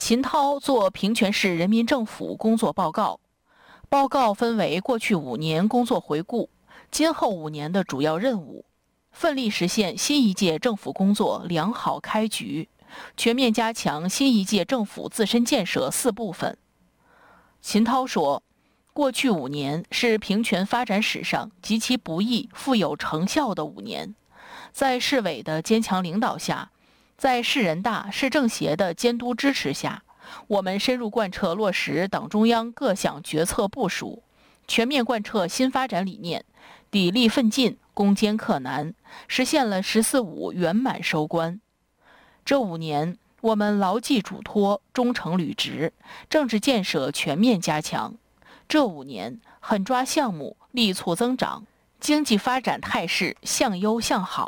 秦涛作平泉市人民政府工作报告，报告分为过去5年工作回顾、今后5年的主要任务，奋力实现新一届政府工作良好开局，全面加强新一届政府自身建设4部分。秦涛说，过去5年是平泉发展史上极其不易、富有成效的5年，在市委的坚强领导下，在市人大、市政协的监督支持下，我们深入贯彻落实党中央各项决策部署，全面贯彻新发展理念，砥砺奋进，攻坚克难，实现了“十四五”圆满收官。这5年，我们牢记嘱托，忠诚履职，政治建设全面加强。这5年，狠抓项目，力促增长，经济发展态势向优向好。